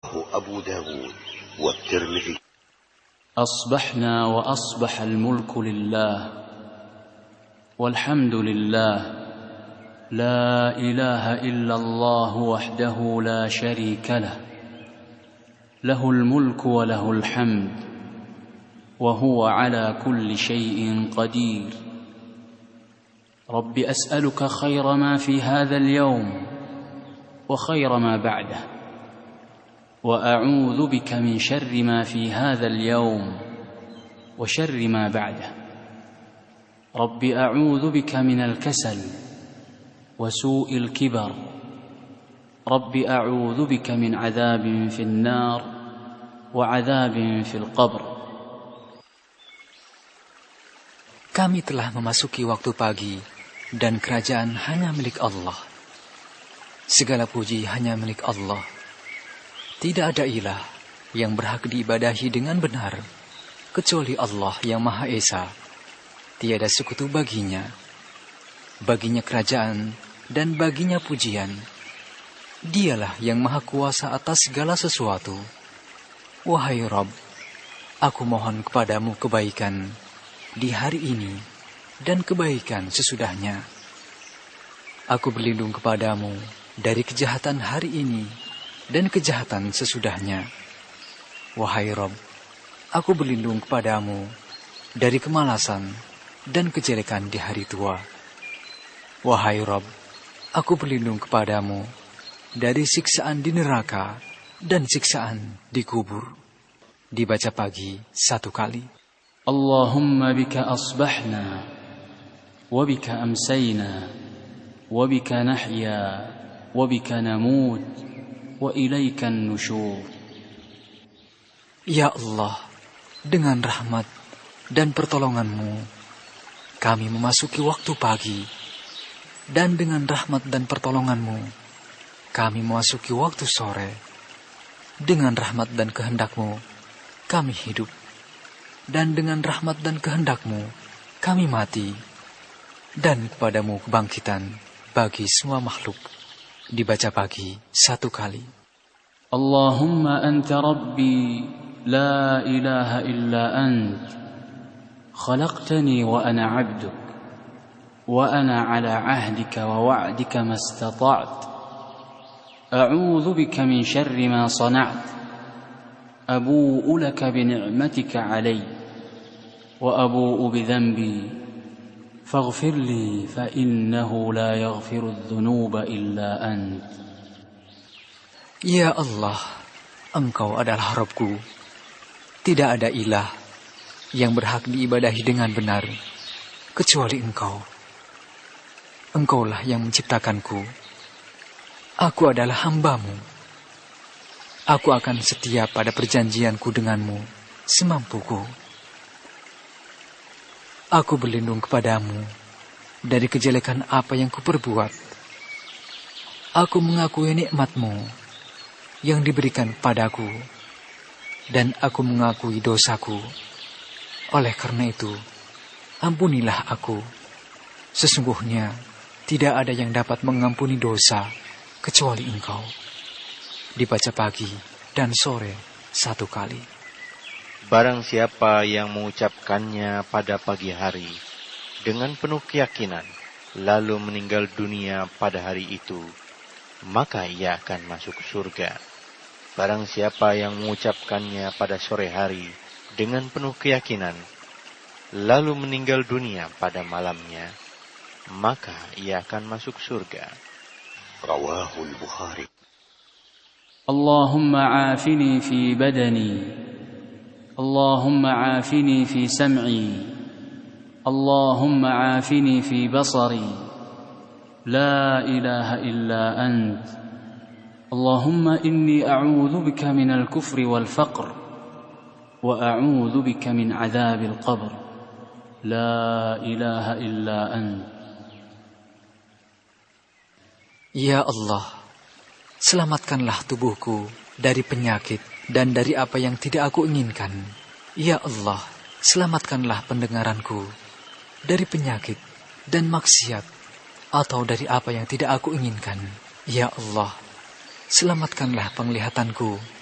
أبو داود والترمذي. أصبحنا وأصبح الملك لله والحمد لله، لا إله إلا الله وحده لا شريك له، له الملك وله الحمد وهو على كل شيء قدير. رب أسألك خير ما في هذا اليوم وخير ما بعده، وأعوذ بك من شر ما في هذا اليوم وشر ما بعده. رب أعوذ بك من الكسل وسوء الكبر. رب أعوذ بك من عذاب في النار وعذاب في القبر. Kami telah memasuki waktu pagi dan kerajaan hanya milik Allah. Segala puji hanya milik Allah. Tidak ada ilah yang berhak diibadahi dengan benar kecuali Allah yang Maha Esa. Tiada sekutu baginya. Baginya kerajaan dan baginya pujian. Dialah yang Maha Kuasa atas segala sesuatu. Wahai Rabb, aku mohon kepadamu kebaikan di hari ini dan kebaikan sesudahnya. Aku berlindung kepadamu dari kejahatan hari ini dan kejahatan sesudahnya. Wahai Rabb, aku berlindung kepadamu dari kemalasan dan kejelekan di hari tua. Wahai Rabb, aku berlindung kepadamu dari siksaan di neraka dan siksaan di kubur. Dibaca pagi 1 kali. اللهم بك أصبحنا وبك أمسينا وبك نحيا وبك نموت وإليك النشور. Ya Allah, dengan rahmat dan pertolongan-Mu, kami memasuki waktu pagi. Dan dengan rahmat dan pertolongan-Mu, kami memasuki waktu sore. Dengan rahmat dan kehendak-Mu, kami hidup. Dan dengan rahmat dan kehendak-Mu, kami mati. Dan kepadamu kebangkitan bagi semua makhluk. Dibaca pagi 1 kali. Allahumma anta rabbi la ilaha illa ant. Khalaqtani wa ana abduk. Wa ana ala ahdika wa wa'dika mastata'at. A'udhu bika min syarri ma sana'at. أبوء لك بنعمتك علي وأبوء بذنبي فاغفر لي فإنه لا يغفر الذنوب إلا أنت. Ya Allah, Engkau adalah Rabbku. Tidak ada ilah yang berhak diibadahi dengan benar kecuali Engkau. Engkaulah yang menciptakanku. Aku adalah hamba-Mu. Aku akan setia pada perjanjianku denganmu semampuku. Aku berlindung kepadamu dari kejelekan apa yang kuperbuat. Aku mengakui nikmat-Mu yang diberikan padaku, dan aku mengakui dosaku. Oleh karena itu, ampunilah aku. Sesungguhnya tidak ada yang dapat mengampuni dosa kecuali Engkau. Dibaca pagi dan sore 1 kali. Barang siapa yang mengucapkannya pada pagi hari dengan penuh keyakinan, lalu meninggal dunia pada hari itu, maka ia akan masuk surga. Barang siapa yang mengucapkannya pada sore hari dengan penuh keyakinan, lalu meninggal dunia pada malamnya, maka ia akan masuk surga. Rawahul Bukhari. اللهم عافني في بدني اللهم عافني في سمعي اللهم عافني في بصري لا إله إلا أنت اللهم إني أعوذ بك من الكفر والفقر وأعوذ بك من عذاب القبر لا إله إلا أنت. Ya Allah, selamatkanlah tubuhku dari penyakit dan dari apa yang tidak aku inginkan. Ya Allah, selamatkanlah pendengaranku dari penyakit dan maksiat atau dari apa yang tidak aku inginkan. Ya Allah, selamatkanlah penglihatanku